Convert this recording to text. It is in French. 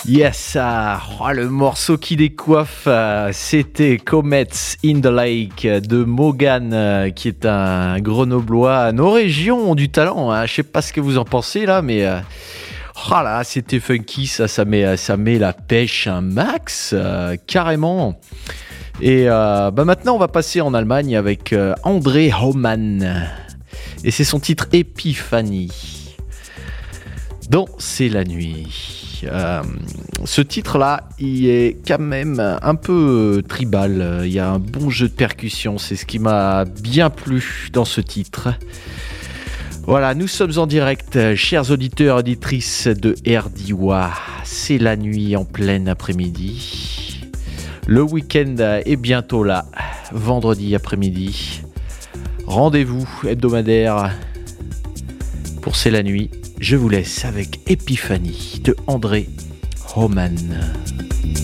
Yes, le morceau qui décoiffe, c'était Comets in the Lake de Mogan, qui est un Grenoblois. Nos régions ont du talent, hein. Je sais pas ce que vous en pensez là, mais c'était funky, ça met la pêche un max, carrément. Et maintenant on va passer en Allemagne avec André Hohmann, et c'est son titre Épiphanie. Donc c'est la nuit. Ce titre-là, il est quand même un peu tribal. Il y a un bon jeu de percussion. C'est ce qui m'a bien plu dans ce titre. Voilà, nous sommes en direct, chers auditeurs et auditrices de RDIWA. C'est la nuit en plein après-midi. Le week-end est bientôt là, vendredi après-midi. Rendez-vous hebdomadaire pour C'est la nuit. Je vous laisse avec Épiphanie de André Hohmann.